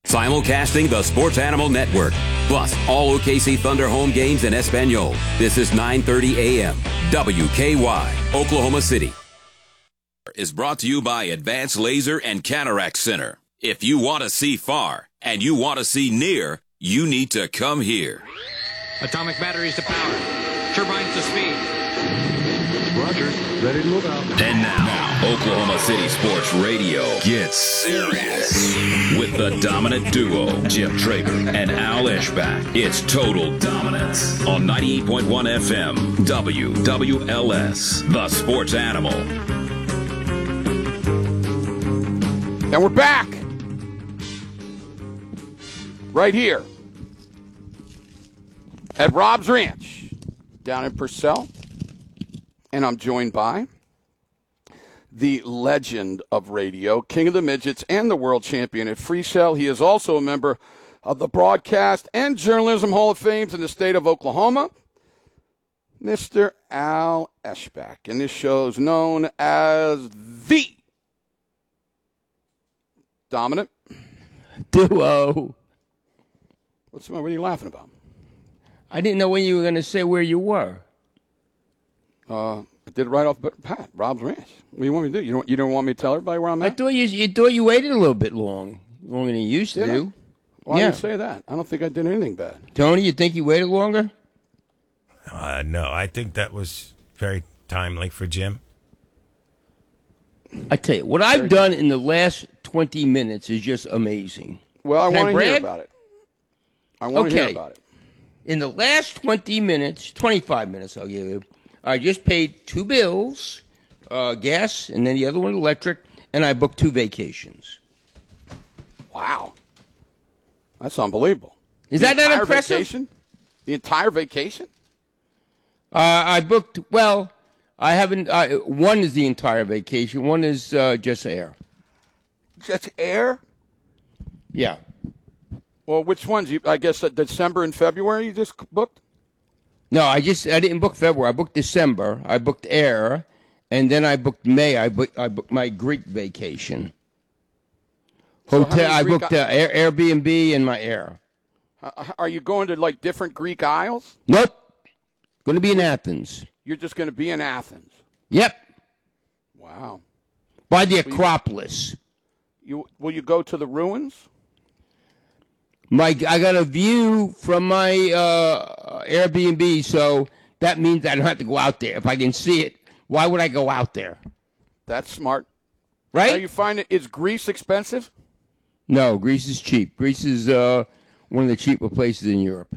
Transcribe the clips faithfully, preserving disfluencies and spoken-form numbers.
Simulcasting the Sports Animal Network, plus all O K C Thunder home games in Espanol. This is nine thirty a.m. W K Y, Oklahoma City. Is brought to you by Advanced Laser and Cataract Center. If you want to see far and you want to see near, you need to come here. Atomic batteries to power. Turbines to speed. Roger. Ready to move out. And now, now, Oklahoma City Sports Radio gets serious with the dominant duo, Jim Traeger and Al Eschbach. It's Total Dominance on ninety-eight point one F M, W W L S, the Sports Animal. And we're back. Right here at Rob's Ranch down in Purcell. And I'm joined by the legend of radio, King of the Midgets, and the world champion at Freeshell. He is also a member of the Broadcast and Journalism Hall of Fame in the state of Oklahoma, Mister Al Eschbach. And this show is known as the Dominant Duo. What's what are you laughing about? I didn't know when you were going to say where you were. Uh, I did it right off Pat, Rob's Ranch. What do you want me to do? You don't, you don't want me to tell everybody where I'm I at? thought you, you thought you waited a little bit long, longer than you used to Did I? do. Why Yeah. do you say that? I don't think I did anything bad. Tony, you think you waited longer? Uh, no, I think that was very timely for Jim. I tell you, what I've done in the last twenty minutes is just amazing. Well, I Can I want to hear brag? about it. I want to Okay. hear about it. In the last twenty minutes, twenty-five minutes, I'll give you, I just paid two bills, uh, gas, and then the other one electric, and I booked two vacations. Wow. That's unbelievable. Is The that not entire impressive? Vacation? The entire vacation? Uh, I booked, well, I haven't, uh, one is the entire vacation, one is uh, just air. Just air? Yeah. Well, which ones? You, I guess uh, December and February you just booked? No, I just, I didn't book February. I booked December. I booked air, and then I booked May. I booked, I booked my Greek vacation. So how Hotel, many I Greek booked i- uh, Air, Airbnb and my air. Uh, are you going to, like, different Greek isles? Nope. Going to be in Athens. You're just going to be in Athens. Yep. Wow. By the Acropolis. You Will you go to the ruins? My, I got a view from my uh, Airbnb, so that means I don't have to go out there. If I can see it, why would I go out there? That's smart. Right? Now you find it, is Greece expensive? No, Greece is cheap. Greece is uh, one of the cheaper places in Europe.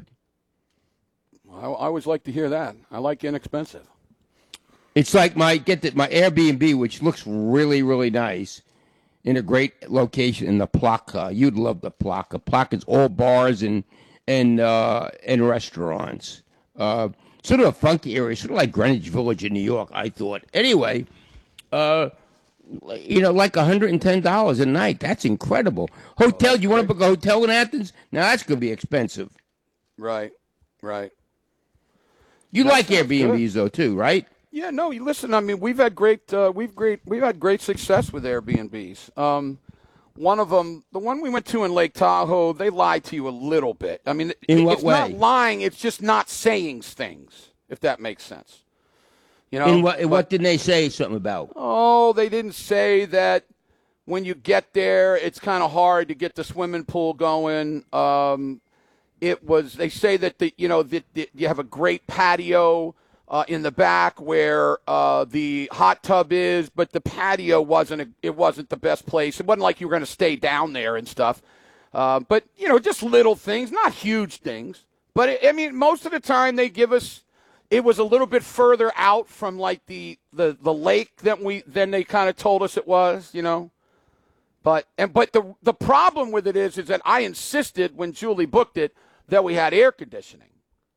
I, I always like to hear that. I like inexpensive. It's like my get the, my Airbnb, which looks really, really nice, in a great location in the Plaka. You'd love the Plaka. Plaka's all bars and and uh, and restaurants. Uh, sort of a funky area, sort of like Greenwich Village in New York, I thought. Anyway, uh, you know, like one hundred ten dollars a night. That's incredible. Hotel, you want to book a hotel in Athens? Now, that's going to be expensive. Right, right. You That like sounds Airbnbs, though, too, right? Yeah, no. You listen. I mean, we've had great, uh, we've great, we've had great success with Airbnbs. Um, one of them, the one we went to in Lake Tahoe, they lied to you a little bit. I mean, In it, what it's way? not lying; it's just not saying things. If that makes sense, you know. And what, But- what didn't they say something about? Oh, they didn't say that when you get there, it's kind of hard to get the swimming pool going. Um, it was. They say that the you know that that you have a great patio. Uh, in the back where uh, the hot tub is, but the patio wasn't a, it wasn't the best place. It wasn't like you were going to stay down there and stuff. Uh, but you know, just little things, not huge things. But it, I mean, most of the time they give us. It was a little bit further out from like the the, the lake than we than they kind of told us it was. You know. But and but the the problem with it is is that I insisted when Julie booked it that we had air conditioning,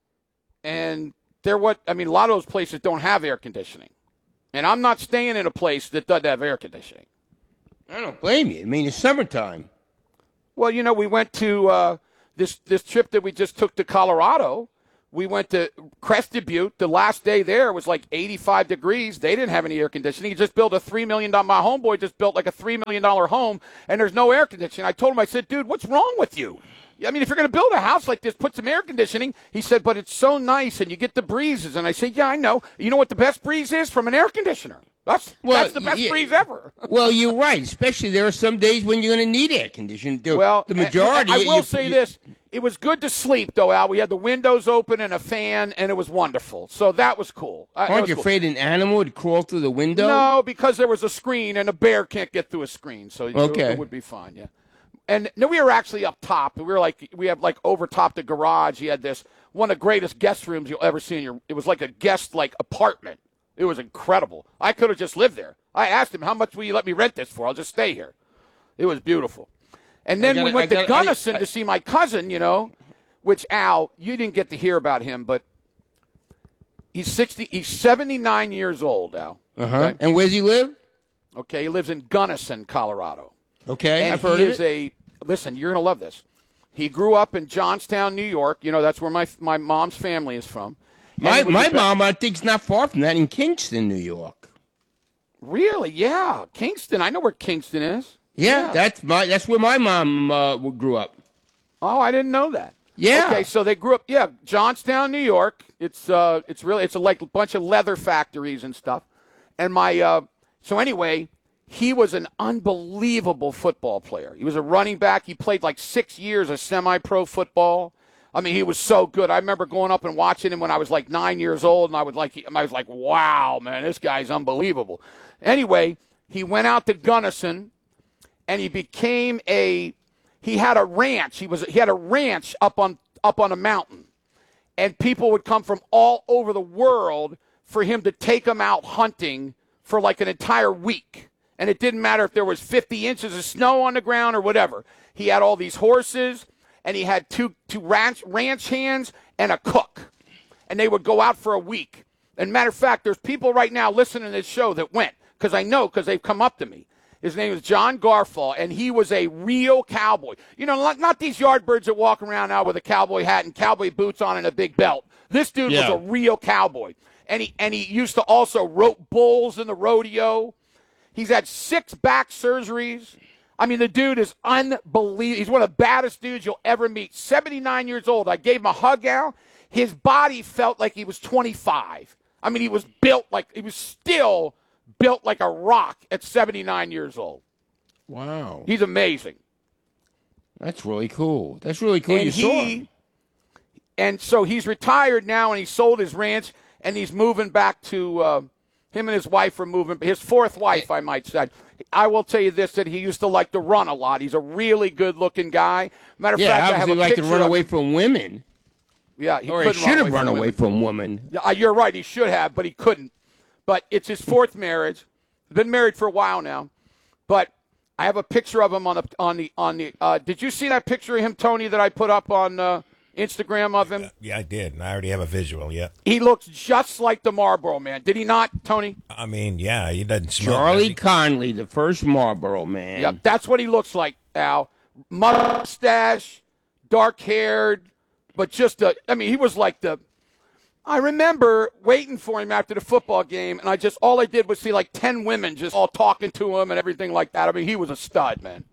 and There what I mean. A lot of those places don't have air conditioning, and I'm not staying in a place that doesn't have air conditioning. I don't blame you. I mean, it's summertime. Well, you know, we went to uh, this this trip that we just took to Colorado. We went to Crested Butte. The last day there was like eighty-five degrees. They didn't have any air conditioning. He just built a three million dollars – my homeboy just built like a three million dollars home, and there's no air conditioning. I told him, I said, dude, what's wrong with you? I mean, if you're going to build a house like this, put some air conditioning. He said, but it's so nice, and you get the breezes. And I said, yeah, I know. You know what the best breeze is? From an air conditioner. That's, Well, that's the best yeah. breeze ever. Well, you're right. Especially there are some days when you're going to need air conditioning. The, Well, the majority. I, I will you- say you- this. It was good to sleep, though, Al. We had the windows open and a fan, and it was wonderful. So that was cool. Uh, that Aren't was you cool. afraid an animal would crawl through the window? No, because there was a screen, and a bear can't get through a screen. So it- Okay. it would be fine, yeah. And no, we were actually up top. We were like, we have like over top the garage. He had this, one of the greatest guest rooms you'll ever see in your, it was like a guest like apartment. It was incredible. I could have just lived there. I asked him, how much will you let me rent this for? I'll just stay here. It was beautiful. And then gotta- we went I to gotta- I- Gunnison I- to see my cousin, you know, which, Al, you didn't get to hear about him, but he's sixty, he's seventy-nine years old, Al. Uh-huh. Okay? And where does he live? Okay, he lives in Gunnison, Colorado. Okay, And I've heard he of is it. a, listen, you're going to love this. He grew up in Johnstown, New York. You know, that's where my my mom's family is from. And My he was my the be- mom, I think, is not far from that in Kingston, New York. Really? Yeah. Kingston. I know where Kingston is. Yeah, Yeah. that's my that's where my mom uh, grew up. Oh, I didn't know that. Yeah. Okay, so they grew up, yeah, Johnstown, New York. It's uh, it's really, it's a, like a bunch of leather factories and stuff. And my, uh, so anyway, he was an unbelievable football player. He was a running back. He played like six years of semi-pro football. I mean, he was so good. I remember going up and watching him when I was like nine years old, and I would like, I was like, wow, man, this guy's unbelievable. Anyway, he went out to Gunnison, and he became a. He had a ranch. He was he had a ranch up on up on a mountain, and people would come from all over the world for him to take them out hunting for like an entire week. And it didn't matter if there was fifty inches of snow on the ground or whatever. He had all these horses, and he had two two ranch ranch hands and a cook, and they would go out for a week. And matter of fact, there's people right now listening to this show that went, because I know, because they've come up to me. His name is John Garfall, and he was a real cowboy. You know, not, not these yardbirds that walk around now with a cowboy hat and cowboy boots on and a big belt. This dude Yeah. was a real cowboy. And he and he used to also rope bulls in the rodeo. He's had six back surgeries. I mean, the dude is unbelievable. He's one of the baddest dudes you'll ever meet. seventy-nine years old. I gave him a hug, Al. His body felt like he was twenty-five. I mean, he was built like, he was still built like a rock at seventy-nine years old. Wow, He's amazing. that's really cool. That's really cool. And you saw he, him. and so he's retired now, and he sold his ranch, and he's moving back to, uh, him and his wife are moving, his fourth wife, I might say. I will tell you this, that he used to like to run a lot. He's a really good-looking guy. Matter of Yeah, fact, I have obviously a like to picture run of away him. from women, Yeah, he or he couldn't should have run run away away from from women. Yeah, uh, you're right. He should have, but he couldn't. But it's his fourth marriage. Been married for a while now. But I have a picture of him on the on the on the. Uh, did you see that picture of him, Tony, that I put up on uh, Instagram of him? Yeah, I did, and I already have a visual. Yeah, He looks just like the Marlboro Man. Did he not, Tony? I mean, yeah, he doesn't smoke. Charlie does he? Conley, the first Marlboro man. Yeah, that's what he looks like, Al. Mustache, dark-haired, but just a. I mean, he was like the. I remember waiting for him after the football game, and I just all I did was see like ten women just all talking to him and everything like that. I mean, he was a stud, man.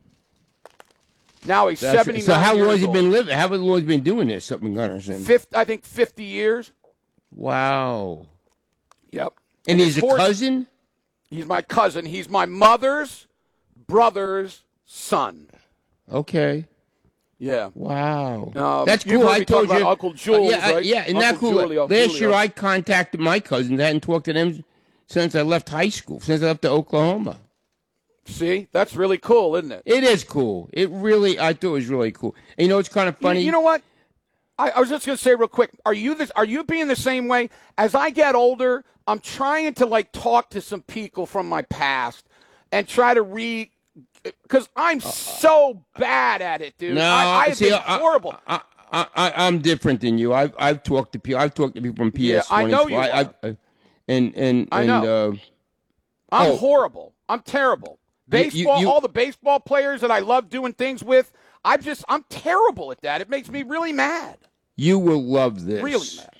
Now he's That's- seventy-nine So how long years has he old. been living? How long has he been doing this up in Gunnarsson? Fifth, I think fifty years. Wow. Yep. And he's a his horse- cousin? He's my cousin. He's my mother's brother's son. Okay. Yeah. Wow. Um, That's you've cool. heard I me told talk you. about Uncle Jules, Uh, yeah, I- right? yeah, isn't that Uncle cool? Julio, Last Julio. year I contacted my cousins. I hadn't talked to them since I left high school, since I left to Oklahoma. See, that's really cool, isn't it? It is cool. It really, I thought it was really cool. And you know, it's kind of funny. You, you know what? I, I was just going to say real quick. Are you this? Are you being the same way? As I get older, I'm trying to like talk to some people from my past and try to re. Because I'm so bad at it, dude. No, I, I have see, been I- horrible. I, I, I, I'm different than you. I've, I've talked to people. I've talked to people from P S Yeah, I know you I, I, are. I, and and I and know. Uh, I'm oh. horrible. I'm terrible. You- you- Baseball, you- all the baseball players that I love doing things with, I'm just, I'm terrible at that. It makes me really mad. you will love this. Really mad.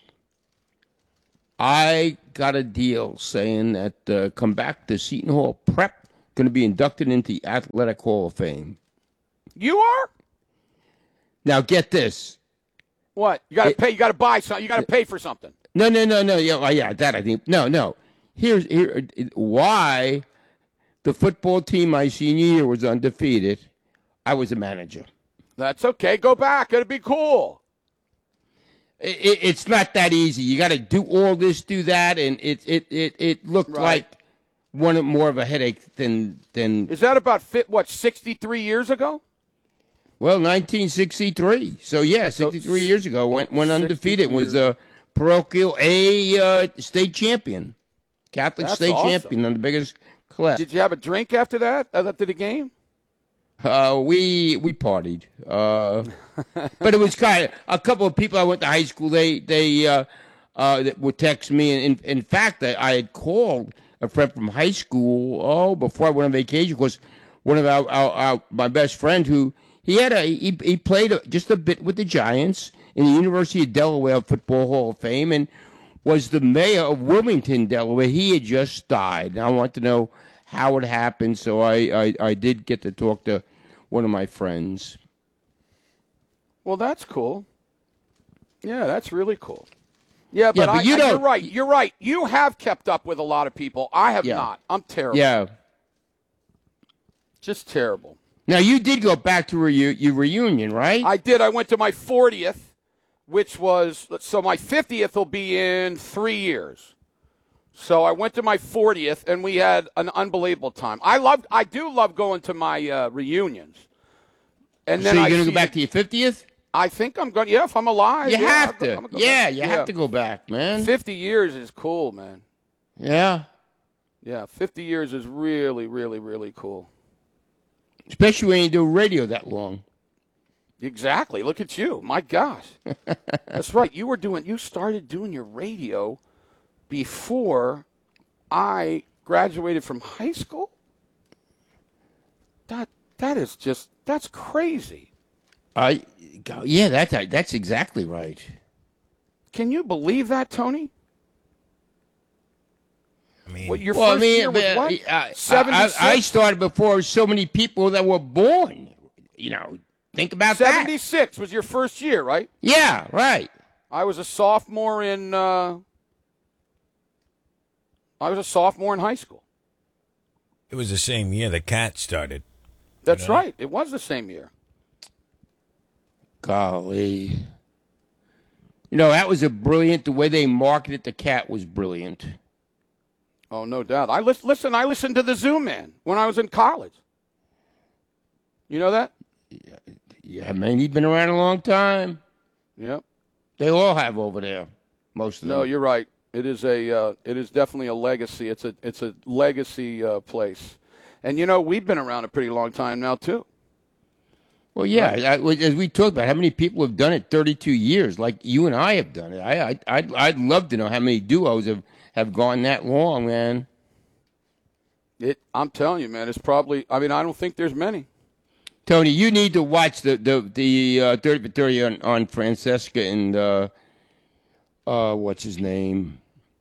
I got a deal saying that uh, come back to Seton Hall Prep, going to be inducted into the Athletic Hall of Fame. You are? Now get this. What? You got to It- pay. You got to buy something. You got to pay for something. No, no, no, no. Yeah, well, yeah, that I think. No, no. Here's here why the football team my senior year was undefeated. I was a manager. That's okay. Go back. It'll be cool. It, it, it's not that easy. You got to do all this, do that, and it it it, it looked Right. like one of- more of a headache than than. Is that about fit? What? Sixty-three years ago? Well, nineteen sixty-three. So yeah, sixty-three years ago, went went undefeated. Was a parochial A uh, state champion, Catholic That's state awesome. champion on the biggest class. Did you have a drink after that? After the game? Uh, we we partied, uh, but it was kind of a couple of people I went to high school. They they uh, uh, that would text me, and in, in fact, I, I had called a friend from high school. Oh, before I went on vacation, because one of our, our, our my best friend who he had a he, he played a, just a bit with the Giants in the University of Delaware Football Hall of Fame, and was the mayor of Wilmington, Delaware. He had just died. And I want to know how it happened, so I, I, I did get to talk to one of my friends. Well, that's cool. Yeah, that's really cool. Yeah, but, Yeah, but I, you I, don't- you're right. You're right. You have kept up with a lot of people. I have Yeah. not. I'm terrible. Yeah. Just terrible. Now, you did go back to reu- your reunion, right? I did. I went to my fortieth, which was, so my fiftieth will be in three years. So I went to my fortieth, and we had an unbelievable time. I loved, I do love going to my uh, reunions. And so then you're I going to see go back the- to your fiftieth? I think I'm going. Yeah, if I'm alive, You yeah, have I'll go- to. I'm gonna go Yeah, back. you have to go back, man. Fifty years is cool, man. Yeah. Yeah, fifty years is really, really, really cool. Especially when you do radio that long. Exactly. Look at you. My gosh. That's right. You were doing. You started doing your radio before I graduated from high school. That that is just that's crazy. I, yeah, that's that's exactly right. Can you believe that, Tony? I mean, What your Well, I first mean, year was uh, what? I, I, seventy-six? I started before so many people that were born. You know, think about that. seventy-six was your first year, right? Yeah, right. I was a sophomore in. Uh, I was a sophomore in high school. it was the same year the cat started. That's Yeah. right. It was the same year. Golly. You know, that was a brilliant, the way they marketed the cat was brilliant. Oh, no doubt. I listen. Listen, I listened to the Zoo Man when I was in college. You know that? Yeah, man, he's been around a long time. Yep. They all have over there, most of them. No, you're right. It is a. Uh, it is definitely a legacy. It's a. It's a legacy uh, place, and you know we've been around a pretty long time now too. Well, yeah, I, as we talked about, how many people have done it thirty-two years, like you and I have done it. I, I, I'd, I'd love to know how many duos have, have gone that long, man. It. I'm telling you, man. It's probably. I mean, I don't think there's many. Tony, you need to watch the the the uh, thirty for thirty on, on Francesca and uh, uh, what's his name?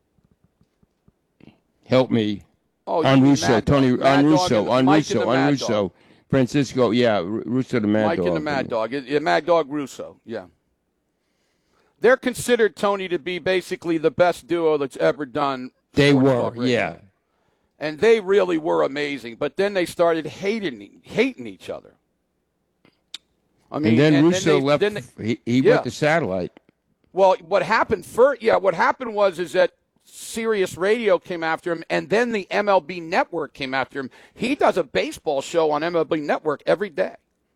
Help me. Oh, on you mean Russo, Mad Dog. Tony, Mad on Dog Russo, and- on Mike Russo, and the on Mad Russo. Dog. Francisco, yeah, R- Russo the Mad Mike Dog. and the Mad Dog. It- it- Mad Dog Russo. Yeah. They're considered, Tony, to be basically the best duo that's ever done. They sports were, talk radio. yeah. And they really were amazing. But then they started hating hating each other. I mean, And then and Russo they- left. then they- he he yeah. went to satellite. Well, what happened first? Yeah, what happened was is that Sirius Radio came after him, and then the M L B Network came after him. He does a baseball show on M L B Network every day,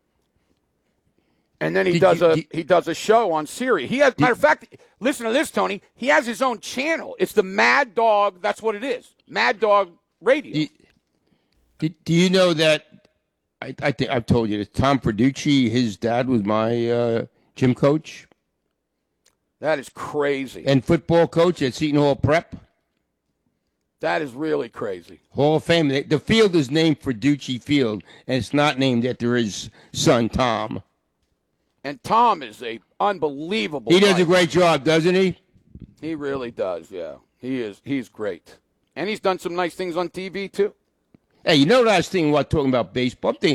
and then he Did does you- a did- he does a show on Sirius. He has matter of fact, listen to this, Tony. He has his own channel. It's the Mad Dog. That's what it is. Mad Dog Radio. Do, do, do you know that? I, I think I've told you that Tom Perducci, his dad was my uh, gym coach That is crazy. and football coach at Seton Hall Prep. That is really crazy. Hall of Fame. The- The field is named Perducci Field, and it's not named after his son Tom. And Tom is a unbelievable. He does guy. a great job, doesn't he? He really does. Yeah, He is. He's great. And he's done some nice things on T V, too. Hey, you know what I was thinking while talking about baseball? I'm thinking